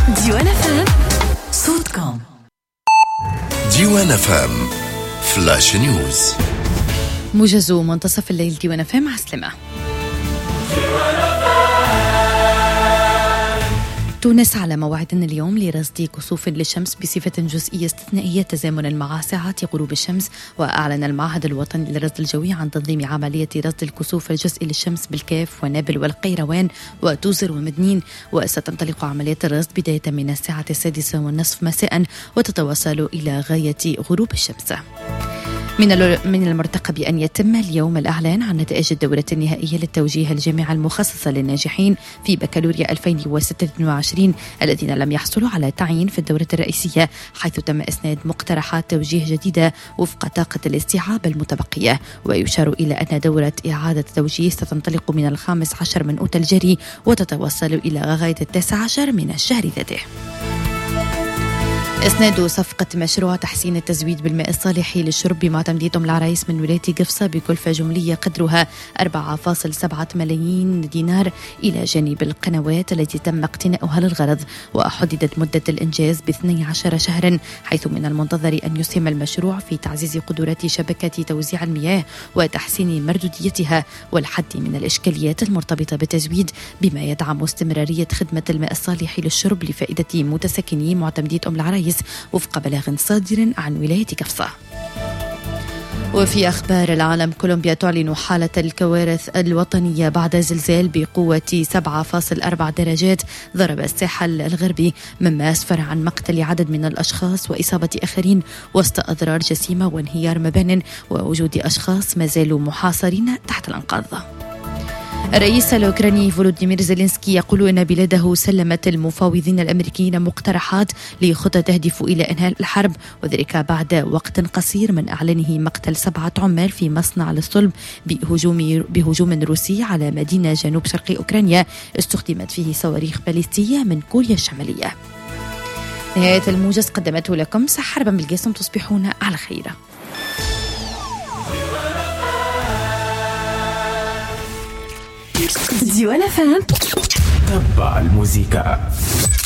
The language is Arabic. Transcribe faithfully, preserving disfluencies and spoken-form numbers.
ديوان اف ام صوتكم. ديوان اف ام فلاش نيوز. موجز منتصف الليل ديوان اف ام عسلمة. تونس على موعد اليوم لرصد كسوف للشمس بصفة جزئية استثنائية تزامنا مع ساعات غروب الشمس. وأعلن المعهد الوطني للرصد الجوي عن تنظيم عملية رصد الكسوف الجزئي للشمس بالكاف ونابل والقيروان وتوزر ومدنين. وستنطلق عملية الرصد بداية من الساعة السادسة والنصف مساء وتتواصل إلى غاية غروب الشمس. من من المرتقب أن يتم اليوم الإعلان عن نتائج الدورة النهائية للتوجيه الجامعة المخصصة للناجحين في بكالوريا ألفين وستة وعشرين الذين لم يحصلوا على تعيين في الدورة الرئيسية، حيث تم إسناد مقترحات توجيه جديدة وفق طاقة الاستيعاب المتبقية. ويشار إلى أن دورة إعادة التوجيه ستنطلق من الخامس عشر من أوت الجاري وتتوصل إلى غاية التاسع عشر من الشهر ذاته. إسناد صفقة مشروع تحسين التزويد بالماء الصالح للشرب بما تمديد أم العرايس من ولاية قفصة بكلفة جملية قدرها أربعة فاصلة سبعة ملايين دينار إلى جانب القنوات التي تم اقتناؤها للغرض. وحددت مدة الإنجاز باثني عشر شهرا، حيث من المنتظر أن يسهم المشروع في تعزيز قدرات شبكة توزيع المياه وتحسين مردوديتها والحد من الإشكاليات المرتبطة بالتزويد، بما يدعم استمرارية خدمة الماء الصالح للشرب لفائدة متسكني معتمدي أم العرايس وفق بلاغ صادر عن ولاية قفصة. وفي أخبار العالم، كولومبيا تعلن حالة الكوارث الوطنية بعد زلزال بقوة سبعة فاصلة أربعة درجات ضرب الساحل الغربي، مما أسفر عن مقتل عدد من الأشخاص وإصابة آخرين وسط أضرار جسيمة وانهيار مبان ووجود أشخاص ما زالوا محاصرين تحت الأنقاض. الرئيس الأوكراني فولوديمير زيلينسكي يقول إن بلاده سلمت المفاوضين الأمريكيين مقترحات لخطة تهدف إلى إنهاء الحرب، وذلك بعد وقت قصير من إعلانه مقتل سبعة عمال في مصنع للصلب بهجوم بهجوم روسي على مدينة جنوب شرقي أوكرانيا استخدمت فيه صواريخ باليستية من كوريا الشمالية. نهاية الموجز قدمته لكم سحر بن بالقاسم، تصبحون على خير. ديوان اف ام تبع الموسيقى.